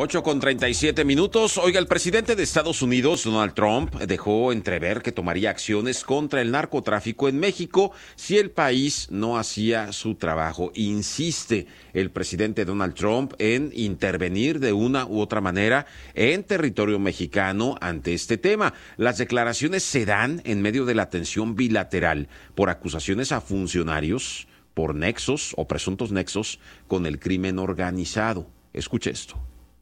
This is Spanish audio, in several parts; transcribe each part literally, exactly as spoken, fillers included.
ocho con treinta y siete minutos. Oiga, el presidente de Estados Unidos, Donald Trump, dejó entrever que tomaría acciones contra el narcotráfico en México si el país no hacía su trabajo. Insiste el presidente Donald Trump en intervenir de una u otra manera en territorio mexicano ante este tema. Las declaraciones se dan en medio de la tensión bilateral por acusaciones a funcionarios por nexos o presuntos nexos con el crimen organizado. Escuche esto.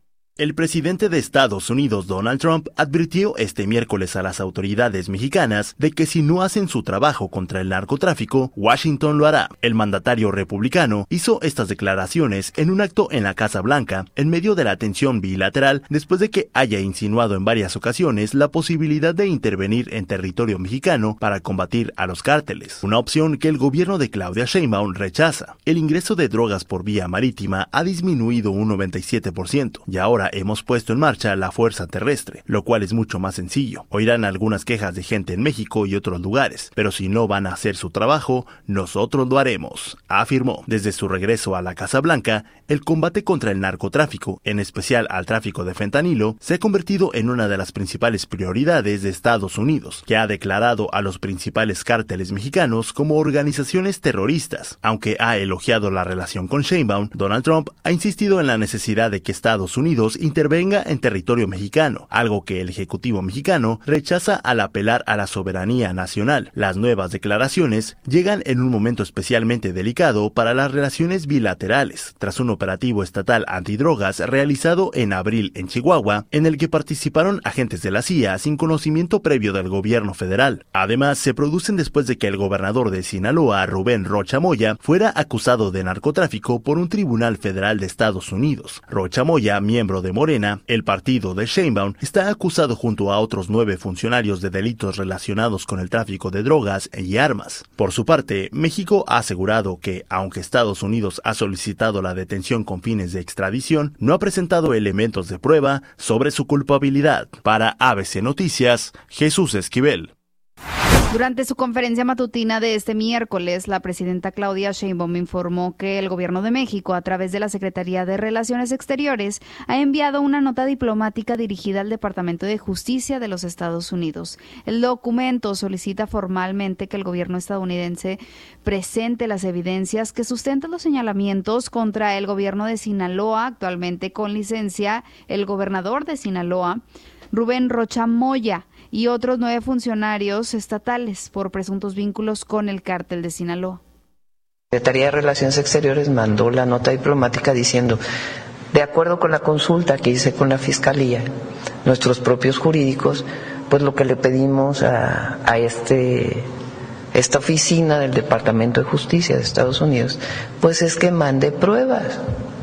El presidente de Estados Unidos, Donald Trump, advirtió este miércoles a las autoridades mexicanas de que si no hacen su trabajo contra el narcotráfico, Washington lo hará. El mandatario republicano hizo estas declaraciones en un acto en la Casa Blanca, en medio de la tensión bilateral, después de que haya insinuado en varias ocasiones la posibilidad de intervenir en territorio mexicano para combatir a los cárteles, una opción que el gobierno de Claudia Sheinbaum rechaza. El ingreso de drogas por vía marítima ha disminuido un noventa y siete por ciento, y ahora hemos puesto en marcha la fuerza terrestre, lo cual es mucho más sencillo. Oirán algunas quejas de gente en México y otros lugares, pero si no van a hacer su trabajo, nosotros lo haremos, afirmó. Desde su regreso a la Casa Blanca, el combate contra el narcotráfico, en especial al tráfico de fentanilo, se ha convertido en una de las principales prioridades de Estados Unidos, que ha declarado a los principales cárteles mexicanos como organizaciones terroristas. Aunque ha elogiado la relación con Sheinbaum, Donald Trump ha insistido en la necesidad de que Estados Unidos intervenga en territorio mexicano, algo que el Ejecutivo mexicano rechaza al apelar a la soberanía nacional. Las nuevas declaraciones llegan en un momento especialmente delicado para las relaciones bilaterales, tras un operativo estatal antidrogas realizado en abril en Chihuahua, en el que participaron agentes de la C I A sin conocimiento previo del gobierno federal. Además, se producen después de que el gobernador de Sinaloa, Rubén Rocha Moya, fuera acusado de narcotráfico por un tribunal federal de Estados Unidos. Rocha Moya, miembro de Morena, el partido de Sheinbaum, está acusado junto a otros nueve funcionarios de delitos relacionados con el tráfico de drogas y armas. Por su parte, México ha asegurado que, aunque Estados Unidos ha solicitado la detención con fines de extradición, no ha presentado elementos de prueba sobre su culpabilidad. Para A B C Noticias, Jesús Esquivel. Durante su conferencia matutina de este miércoles, la presidenta Claudia Sheinbaum informó que el Gobierno de México, a través de la Secretaría de Relaciones Exteriores, ha enviado una nota diplomática dirigida al Departamento de Justicia de los Estados Unidos. El documento solicita formalmente que el gobierno estadounidense presente las evidencias que sustentan los señalamientos contra el gobierno de Sinaloa, actualmente con licencia el gobernador de Sinaloa, Rubén Rocha Moya, y otros nueve funcionarios estatales por presuntos vínculos con el cártel de Sinaloa. La Secretaría de Relaciones Exteriores mandó la nota diplomática diciendo, de acuerdo con la consulta que hice con la Fiscalía, nuestros propios jurídicos, pues lo que le pedimos a, a este, esta oficina del Departamento de Justicia de Estados Unidos, pues es que mande pruebas.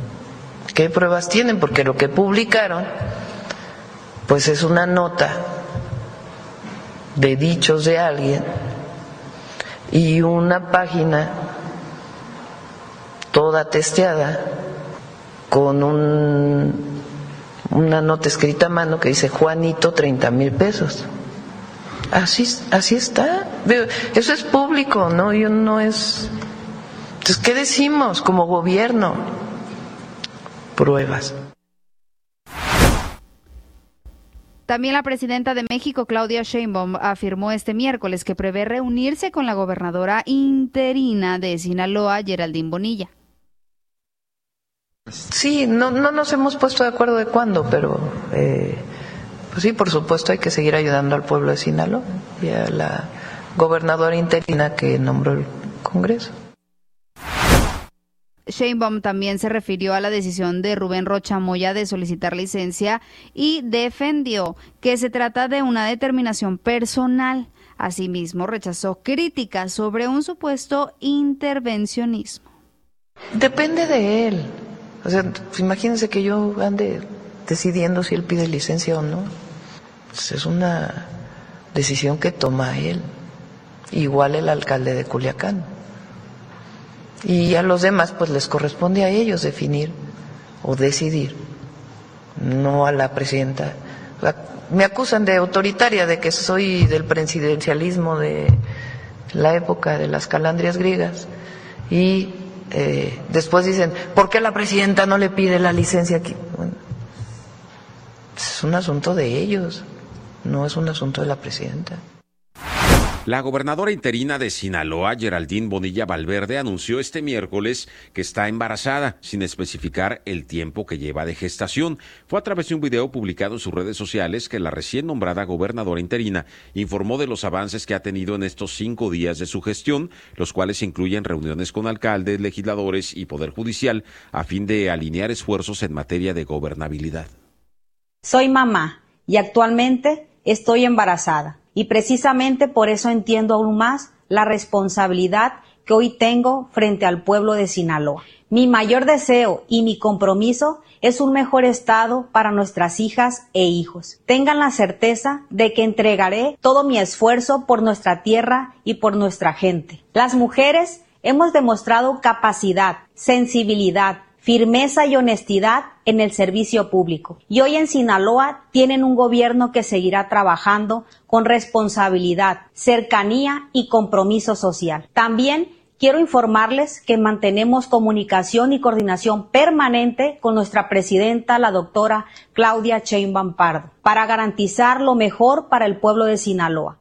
¿Qué pruebas tienen? Porque lo que publicaron, pues es una nota de dichos de alguien y una página toda testeada con un, una nota escrita a mano que dice Juanito treinta mil pesos. Así, así está. Eso es público, ¿no? Y no es. Entonces, ¿qué decimos como gobierno? Pruebas. También la presidenta de México, Claudia Sheinbaum, afirmó este miércoles que prevé reunirse con la gobernadora interina de Sinaloa, Geraldine Bonilla. Sí, no, no nos hemos puesto de acuerdo de cuándo, pero eh, pues sí, por supuesto hay que seguir ayudando al pueblo de Sinaloa y a la gobernadora interina que nombró el Congreso. Sheinbaum también se refirió a la decisión de Rubén Rocha Moya de solicitar licencia y defendió que se trata de una determinación personal. Asimismo, rechazó críticas sobre un supuesto intervencionismo. Depende de él. O sea, pues imagínense que yo ande decidiendo si él pide licencia o no. Pues es una decisión que toma él. Igual el alcalde de Culiacán. Y a los demás pues les corresponde a ellos definir o decidir, no a la presidenta. Me acusan de autoritaria, de que soy del presidencialismo de la época de las calandrias griegas y eh, después dicen, ¿por qué la presidenta no le pide la licencia aquí? Bueno, Es un asunto de ellos, no es un asunto de la presidenta. La gobernadora interina de Sinaloa, Geraldine Bonilla Valverde, anunció este miércoles que está embarazada, sin especificar el tiempo que lleva de gestación. Fue a través de un video publicado en sus redes sociales que la recién nombrada gobernadora interina informó de los avances que ha tenido en estos cinco días de su gestión, los cuales incluyen reuniones con alcaldes, legisladores y poder judicial, a fin de alinear esfuerzos en materia de gobernabilidad. Soy mamá y actualmente estoy embarazada. Y precisamente por eso entiendo aún más la responsabilidad que hoy tengo frente al pueblo de Sinaloa. Mi mayor deseo y mi compromiso es un mejor estado para nuestras hijas e hijos. Tengan la certeza de que entregaré todo mi esfuerzo por nuestra tierra y por nuestra gente. Las mujeres hemos demostrado capacidad, sensibilidad, firmeza y honestidad en el servicio público. Y hoy en Sinaloa tienen un gobierno que seguirá trabajando con responsabilidad, cercanía y compromiso social. También quiero informarles que mantenemos comunicación y coordinación permanente con nuestra presidenta, la doctora Claudia Sheinbaum Pardo, para garantizar lo mejor para el pueblo de Sinaloa.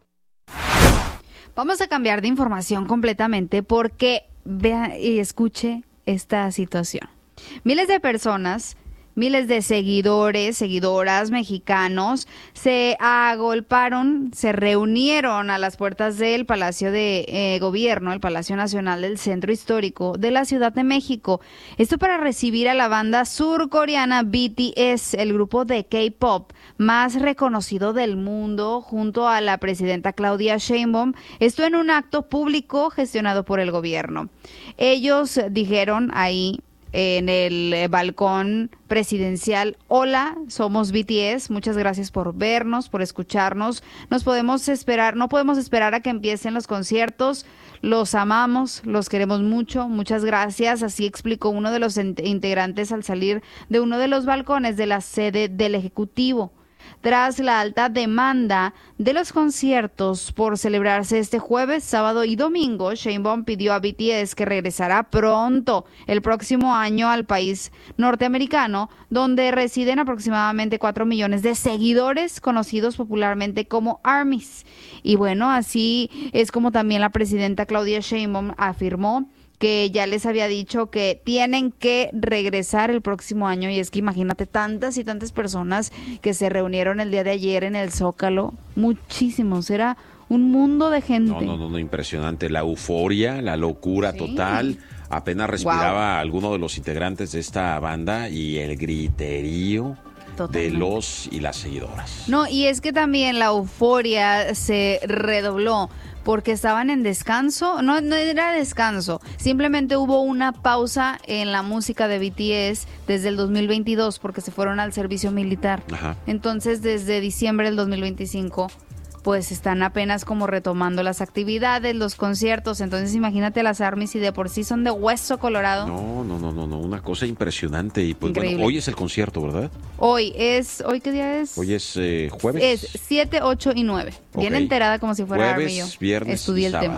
Vamos a cambiar de información completamente porque vea y escuche esta situación. Miles de personas, miles de seguidores, seguidoras mexicanos se agolparon, se reunieron a las puertas del Palacio de eh, Gobierno, el Palacio Nacional del Centro Histórico de la Ciudad de México. Esto para recibir a la banda surcoreana B T S, el grupo de K-pop más reconocido del mundo, junto a la presidenta Claudia Sheinbaum. Esto en un acto público gestionado por el gobierno. Ellos dijeron ahí en el balcón presidencial: hola, somos B T S, muchas gracias por vernos, por escucharnos. Nos podemos esperar, no podemos esperar a que empiecen los conciertos. Los amamos, los queremos mucho, muchas gracias. Así explicó uno de los integrantes al salir de uno de los balcones de la sede del Ejecutivo. Tras la alta demanda de los conciertos por celebrarse este jueves, sábado y domingo, Sheinbaum pidió a B T S que regresará pronto el próximo año al país norteamericano, donde residen aproximadamente cuatro millones de seguidores, conocidos popularmente como ARMYs. Y bueno, así es como también la presidenta Claudia Sheinbaum afirmó que ya les había dicho que tienen que regresar el próximo año. Y es que imagínate tantas y tantas personas que se reunieron el día de ayer en el Zócalo, muchísimos, era un mundo de gente. No, no, no, no, impresionante, la euforia, la locura sí. total. Apenas respiraba wow. alguno de los integrantes de esta banda y el griterío Totalmente. de los y las seguidoras. No, y es que también la euforia se redobló porque estaban en descanso. No, no era descanso, simplemente hubo una pausa en la música de B T S desde el dos mil veintidós porque se fueron al servicio militar. Ajá. Entonces desde diciembre del dos mil veinticinco pues están apenas como retomando las actividades, los conciertos. Entonces imagínate las ARMYs, y de por sí son de hueso colorado. No, no, no, no, no, una cosa impresionante. Y pues Increíble. Bueno, hoy es el concierto, ¿verdad? Hoy es, ¿hoy qué día es? Hoy es eh, jueves. Es siete, ocho y nueve. Bien okay. enterada como si fuera jueves, ARMY yo. Viernes Estudié y el sábado.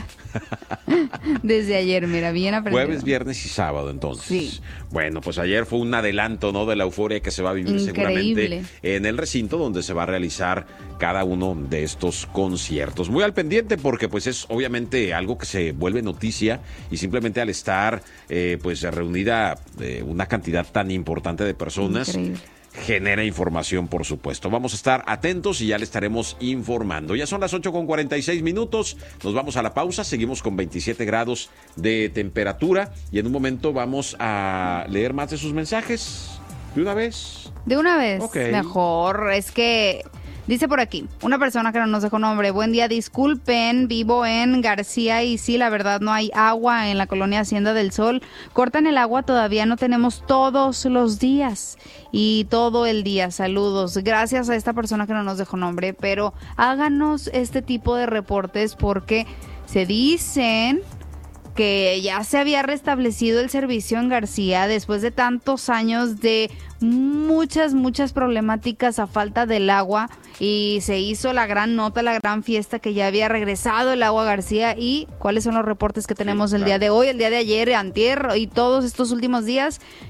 tema. Desde ayer, mira, bien aprendido. Jueves, viernes y sábado, entonces. Sí. Bueno, pues ayer fue un adelanto, ¿no?, de la euforia que se va a vivir Increíble. seguramente en el recinto donde se va a realizar cada uno de estos conciertos. Muy al pendiente porque pues es obviamente algo que se vuelve noticia, y simplemente al estar eh, pues reunida eh, una cantidad tan importante de personas, Increíble. genera información, por supuesto. Vamos a estar atentos y ya le estaremos informando. Ya son las ocho con cuarenta y seis minutos, nos vamos a la pausa, seguimos con veintisiete grados de temperatura y en un momento vamos a leer más de sus mensajes. ¿De una vez? De una vez, okay. Mejor, es que... Dice por aquí, una persona que no nos dejó nombre: buen día, disculpen, vivo en García y sí, la verdad no hay agua en la colonia Hacienda del Sol. Cortan el agua, todavía no tenemos todos los días y todo el día. Saludos. Gracias a esta persona que no nos dejó nombre, pero háganos este tipo de reportes porque se dicen que ya se había restablecido el servicio en García después de tantos años de muchas, muchas problemáticas a falta del agua, y se hizo la gran nota, la gran fiesta que ya había regresado el agua a García. ¿Y cuáles son los reportes que tenemos sí, el claro. día de hoy, el día de ayer, antier y todos estos últimos días?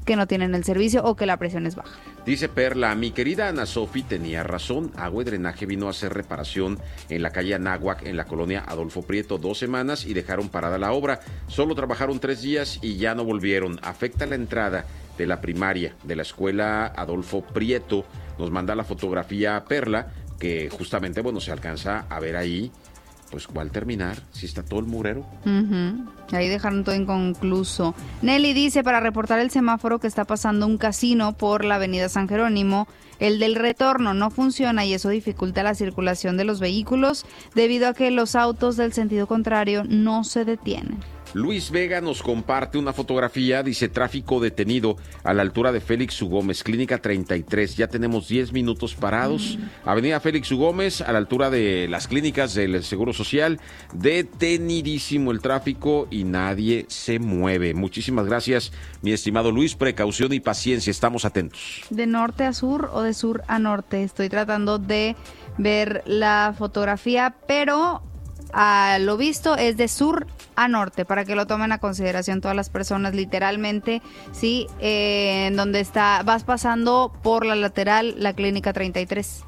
que no tienen el servicio o que la presión es baja. Dice Perla, mi querida Ana Sofi tenía razón. Agua y Drenaje vino a hacer reparación en la calle Anáhuac, en la colonia Adolfo Prieto, dos semanas y dejaron parada la obra. Solo trabajaron tres días y ya no volvieron. Afecta la entrada de la primaria de la escuela Adolfo Prieto. Nos manda la fotografía Perla, que justamente, bueno, se alcanza a ver ahí, pues, cuál terminar, si está todo el murero. Uh-huh. Ahí dejaron todo inconcluso. Nelly dice, para reportar el semáforo que está pasando un casino por la avenida San Jerónimo, el del retorno no funciona y eso dificulta la circulación de los vehículos debido a que los autos del sentido contrario no se detienen. Luis Vega nos comparte una fotografía, dice tráfico detenido a la altura de Félix U. Gómez, Clínica treinta y tres, ya tenemos diez minutos parados, mm. Avenida Félix U. Gómez, a la altura de las clínicas del Seguro Social, detenidísimo el tráfico y nadie se mueve. Muchísimas gracias, mi estimado Luis, precaución y paciencia, estamos atentos. ¿De norte a sur o de sur a norte? Estoy tratando de ver la fotografía, pero a lo visto es de sur a norte, para que lo tomen a consideración todas las personas, literalmente, sí, eh, en donde está, vas pasando por la lateral, la Clínica treinta y tres.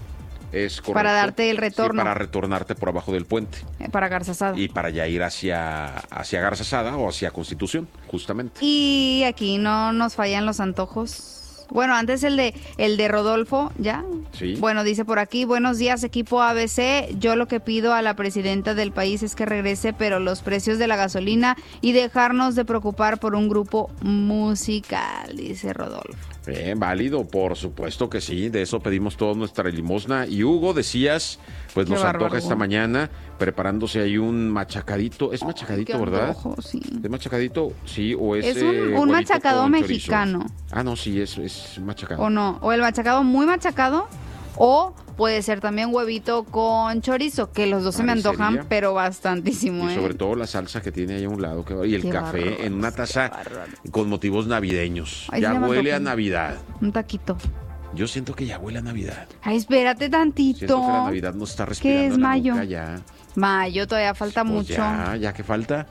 Es correcto. Para darte el retorno. Sí, para retornarte por abajo del puente. Eh, para Garzasada. Y para ya ir hacia, hacia Garzasada o hacia Constitución, justamente. Y aquí no nos fallan los antojos. Bueno, antes el de el de Rodolfo, ¿ya? Sí. Bueno, dice por aquí, buenos días, equipo A B C. Yo lo que pido a la presidenta del país es que regrese, pero los precios de la gasolina y dejarnos de preocupar por un grupo musical, dice Rodolfo. Bien, válido, por supuesto que sí, de eso pedimos toda nuestra limosna. Y Hugo, decías, pues Qué nos bárbaro, antoja esta mañana preparándose ahí un machacadito. Es machacadito, Qué ¿verdad? antojo, sí. ¿Es machacadito? Sí, o es... Es un, eh, un huevito machacado con mexicano. chorizo. Ah, no, sí, es, es machacado. O no, o el machacado muy machacado, o puede ser también huevito con chorizo, que los dos se me antojan, pero bastantísimo. Y ¿eh? sobre todo la salsa que tiene ahí a un lado, que, y el Qué café bárbaro, en una taza con motivos navideños. Ay, ya sí, huele me a Navidad. Un taquito. Yo siento que ya huele a Navidad. Ay, espérate tantito. Siento que la Navidad no está respirando ¿Qué es en la mayo? boca ya. Mayo, todavía falta Pues mucho. Ya, ya que falta.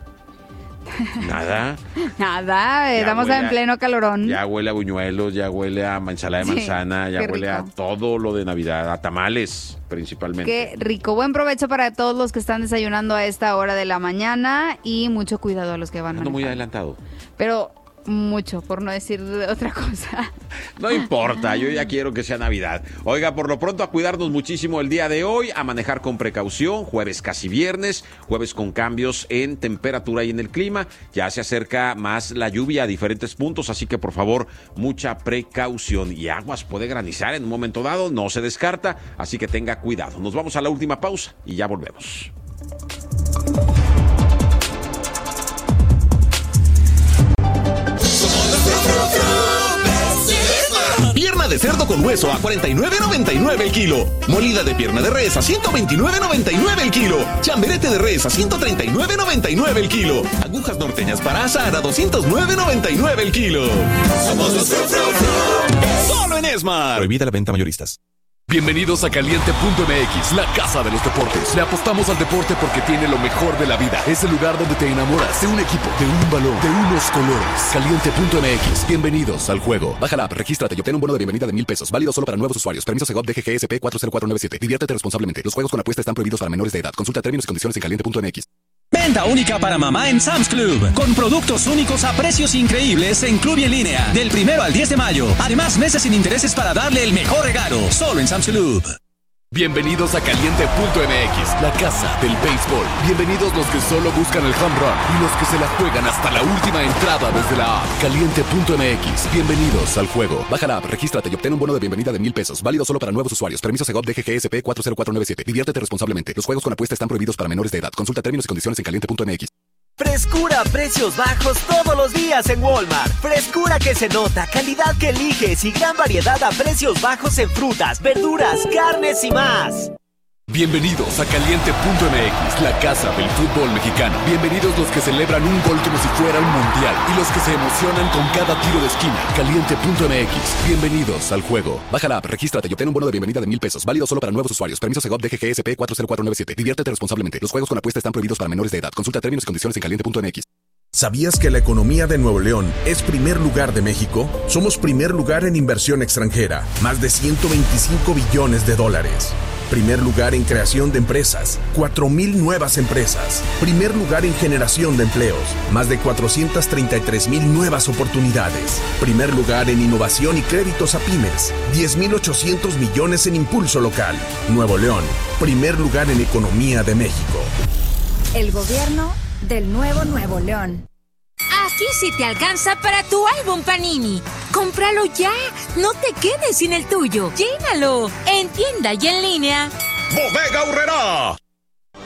Nada. Nada, estamos huele en a- pleno calorón. Ya huele a buñuelos, ya huele a ensalada de Sí, manzana, ya qué huele a rico. todo lo de Navidad, a tamales principalmente. Qué rico. Buen provecho para todos los que están desayunando a esta hora de la mañana y mucho cuidado a los que van Ando muy manejando. adelantado. Pero mucho, por no decir otra cosa. No importa, yo ya quiero que sea Navidad. Oiga, por lo pronto a cuidarnos muchísimo el día de hoy, a manejar con precaución, jueves casi viernes, jueves con cambios en temperatura y en el clima. Ya se acerca más la lluvia a diferentes puntos, así que por favor, mucha precaución. Y aguas, puede granizar en un momento dado, no se descarta, así que tenga cuidado. Nos vamos a la última pausa y ya volvemos. Pierna de cerdo con hueso a cuarenta y nueve noventa y nueve el kilo. Molida de pierna de res a ciento veintinueve noventa y nueve el kilo. Chamberete de res a ciento treinta y nueve noventa y nueve el kilo. Agujas norteñas para asar a doscientos nueve noventa y nueve el kilo. Somos los Fru Fru Fru. Solo en Esmar. Prohibida la venta mayoristas. Bienvenidos a Caliente punto M X, la casa de los deportes. Le apostamos al deporte porque tiene lo mejor de la vida. Es el lugar donde te enamoras de un equipo, de un balón, de unos colores. Caliente punto M X, bienvenidos al juego. Baja la app, regístrate y obtén un bono de bienvenida de mil pesos. Válido solo para nuevos usuarios. Permiso Segov D G G S P cuatro cero cuatro nueve siete. Diviértete responsablemente. Los juegos con apuesta están prohibidos para menores de edad. Consulta términos y condiciones en caliente punto M X. Venta única para mamá en Sam's Club, con productos únicos a precios increíbles en Club y en línea, del primero al diez de mayo. Además, meses sin intereses para darle el mejor regalo, solo en Sam's Club. Bienvenidos a Caliente punto M X, la casa del béisbol. Bienvenidos los que solo buscan el home run y los que se la juegan hasta la última entrada desde la app. Caliente punto M X, bienvenidos al juego. Baja la app, regístrate y obtén un bono de bienvenida de mil pesos. Válido solo para nuevos usuarios. Permiso Segov D G G S P cuatro cero cuatro nueve siete. Diviértete responsablemente. Los juegos con apuesta están prohibidos para menores de edad. Consulta términos y condiciones en caliente punto M X. Frescura a precios bajos todos los días en Walmart. Frescura que se nota, calidad que eliges y gran variedad a precios bajos en frutas, verduras, carnes y más. Bienvenidos a Caliente punto M X, la casa del fútbol mexicano. Bienvenidos los que celebran un gol como si fuera un mundial y los que se emocionan con cada tiro de esquina. Caliente punto M X, bienvenidos al juego. Baja la app, regístrate y obtén un bono de bienvenida de mil pesos. Válido solo para nuevos usuarios. Permiso Segov D G G S P cuatro cero cuatro nueve siete. Diviértete responsablemente. Los juegos con apuesta están prohibidos para menores de edad. Consulta términos y condiciones en caliente punto M X. ¿Sabías que la economía de Nuevo León es primer lugar de México? Somos primer lugar en inversión extranjera, más de ciento veinticinco billones de dólares. Primer lugar en creación de empresas, cuatro mil nuevas empresas. Primer lugar en generación de empleos, más de cuatrocientas treinta y tres mil nuevas oportunidades. Primer lugar en innovación y créditos a pymes, diez mil ochocientos millones en impulso local. Nuevo León, primer lugar en economía de México. El gobierno del nuevo Nuevo León. Aquí sí te alcanza para tu álbum Panini. ¡Cómpralo ya! No te quedes sin el tuyo. ¡Llénalo! En tienda y en línea. Bodega Aurrerá.